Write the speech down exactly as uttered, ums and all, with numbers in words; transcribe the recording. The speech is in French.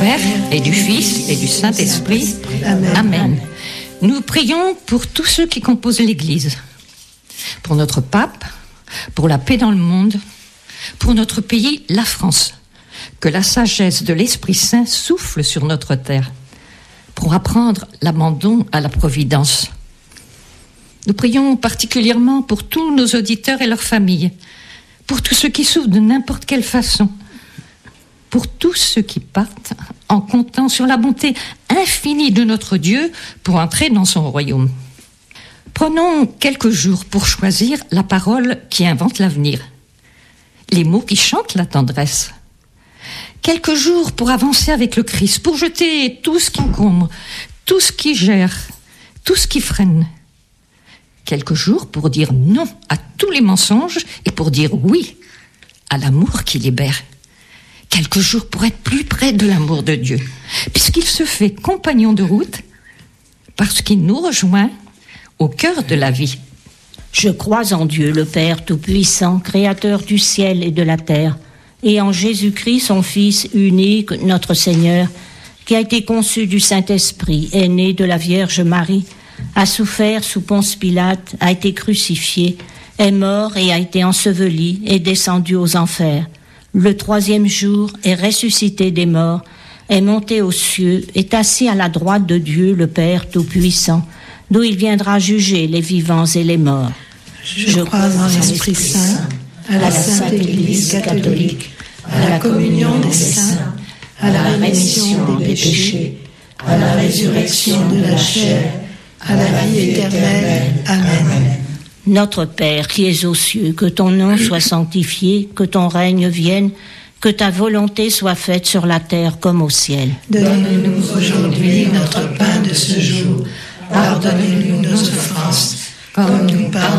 Père et du Fils et du Saint-Esprit. Amen. Amen. Nous prions pour tous ceux qui composent l'Église, pour notre pape, pour la paix dans le monde, pour notre pays, la France. Que la sagesse de l'Esprit Saint souffle sur notre terre pour apprendre l'abandon à la providence. Nous prions particulièrement pour tous nos auditeurs et leurs familles, pour tous ceux qui souffrent de n'importe quelle façon, pour tous ceux qui partent en comptant sur la bonté infinie de notre Dieu pour entrer dans son royaume. Prenons quelques jours pour choisir la parole qui invente l'avenir, les mots qui chantent la tendresse. Quelques jours pour avancer avec le Christ, pour jeter tout ce qui encombre, tout ce qui gère, tout ce qui freine. Quelques jours pour dire non à tous les mensonges et pour dire oui à l'amour qui libère. Quelques jours pour être plus près de l'amour de Dieu, puisqu'il se fait compagnon de route, parce qu'il nous rejoint au cœur de la vie. Je crois en Dieu, le Père Tout-Puissant, Créateur du ciel et de la terre, et en Jésus-Christ, son Fils unique, notre Seigneur, qui a été conçu du Saint-Esprit, est né de la Vierge Marie, a souffert sous Ponce Pilate, a été crucifié, est mort et a été enseveli, et descendu aux enfers. Le troisième jour est ressuscité des morts, est monté aux cieux, est assis à la droite de Dieu, le Père Tout-Puissant, d'où il viendra juger les vivants et les morts. Je, Je crois en l'Esprit Saint, à la Sainte Église catholique, à la communion des saints, à la rémission des péchés, à la résurrection de la chair, à la vie éternelle. Amen. Notre Père qui es aux cieux, que ton nom soit sanctifié, que ton règne vienne, que ta volonté soit faite sur la terre comme au ciel. Donne-nous aujourd'hui notre pain de ce jour. Pardonne-nous nos offenses, comme nous pardonnons